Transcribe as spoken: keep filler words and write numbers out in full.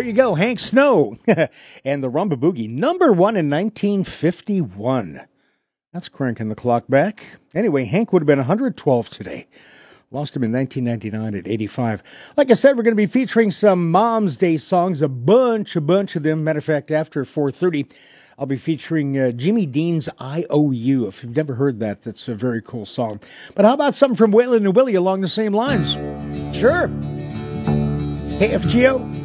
There you go, Hank Snow and the Rumba Boogie, number one in nineteen fifty-one. That's cranking the clock back. Anyway, Hank would have been one hundred twelve today. Lost him in nineteen ninety-nine at eighty-five. Like I said, we're going to be featuring some Mom's Day songs, a bunch, a bunch of them. Matter of fact, after four thirty, I'll be featuring uh, Jimmy Dean's I O U. If you've never heard that, that's a very cool song. But how about something from Waylon and Willie along the same lines? Sure. K F G O.